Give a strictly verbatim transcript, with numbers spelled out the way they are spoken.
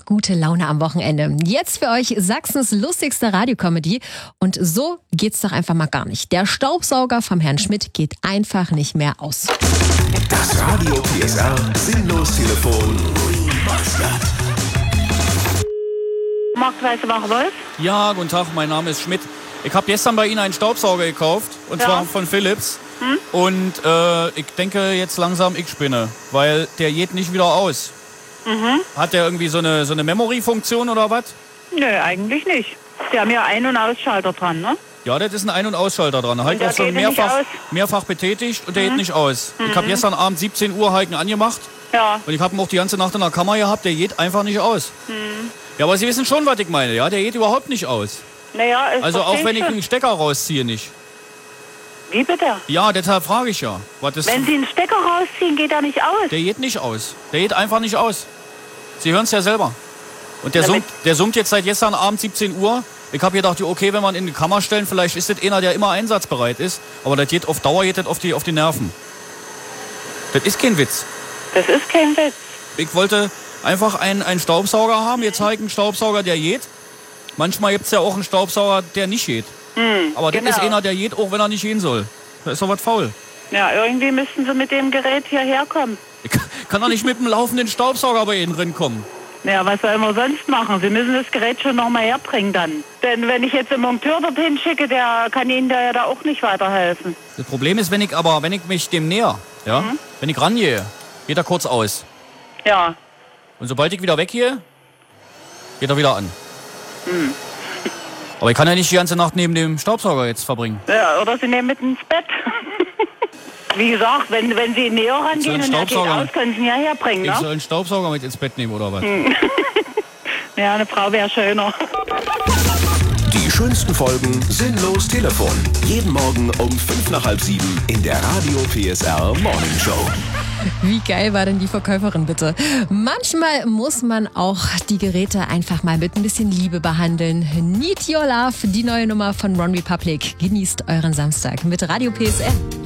gute Laune am Wochenende. Jetzt für euch Sachsens lustigste Radiocomedy. Und so geht's doch einfach mal gar nicht. Der Staubsauger vom Herrn Schmidt geht einfach nicht mehr aus. Das Radio P S R Sinnlos-Telefon. Marktweise Wolf? Ja, guten Tag, mein Name ist Schmidt. Ich habe gestern bei Ihnen einen Staubsauger gekauft, und Ja. zwar von Philips. Hm? Und äh, ich denke jetzt langsam, ich spinne, weil der geht nicht wieder aus. Mhm. Hat der irgendwie so eine, so eine Memory-Funktion oder was? Nö, eigentlich nicht. Sie haben ja Ein- und Ausschalter dran, ne? Ja, das ist ein Ein- und Ausschalter dran. Halt der auch schon geht nicht mehrfach, aus? mehrfach betätigt und der geht nicht aus. Ich habe gestern Abend siebzehn Uhr Heiken angemacht Ja. und ich habe ihn auch die ganze Nacht in der Kammer gehabt, der geht einfach nicht aus. Ja, aber Sie wissen schon, was ich meine, ja? Der geht überhaupt nicht aus. Naja, es Also auch verstehe wenn ich schon. den Stecker rausziehe, nicht. Wie bitte? Ja, deshalb frage ich ja. Was ist, Wenn Sie einen Stecker rausziehen, geht er nicht aus. der geht nicht aus. Der geht einfach nicht aus. Sie hören es ja selber. Und der Damit- summt, der summt jetzt seit gestern Abend siebzehn Uhr. Ich habe gedacht, okay, wenn man in die Kammer stellen, vielleicht ist das einer, der immer einsatzbereit ist. Aber das geht auf Dauer geht das auf die, auf die Nerven. Das ist kein Witz. Das ist kein Witz. Ich wollte einfach einen, einen Staubsauger haben. Jetzt habe ich einen Staubsauger, der geht. Manchmal gibt es ja auch einen Staubsauger, der nicht geht. Aber das genau. ist einer, der geht, auch wenn er nicht gehen soll. Da ist doch was faul. Ja, irgendwie müssten Sie mit dem Gerät hierher kommen. Ich kann doch nicht mit dem laufenden Staubsauger bei Ihnen drin kommen. Ja, was sollen wir sonst machen? Sie müssen das Gerät schon noch mal herbringen dann. Denn wenn ich jetzt einen Monteur dorthin schicke, der kann Ihnen da ja da auch nicht weiterhelfen. Das Problem ist, wenn ich aber, wenn ich mich dem näher, ja, wenn ich rangehe, geht er kurz aus. Ja. Und sobald ich wieder weggehe, geht er wieder an. Aber ich kann ja nicht die ganze Nacht neben dem Staubsauger jetzt verbringen. Ja, oder Sie nehmen mit ins Bett. Wie gesagt, wenn, wenn Sie näher rangehen So ein und der geht Staubsauger. aus, können Sie ihn ja herbringen, Ich ne? soll einen Staubsauger mit ins Bett nehmen oder was? Ja, eine Frau wäre schöner. Die schönsten Folgen Sinnlos Telefon. Jeden Morgen um fünf nach halb sieben in der Radio P S R Morning Show. Wie geil war denn die Verkäuferin bitte? Manchmal muss man auch die Geräte einfach mal mit ein bisschen Liebe behandeln. Need Your Love, die neue Nummer von One Republic. Genießt euren Samstag mit Radio P S R.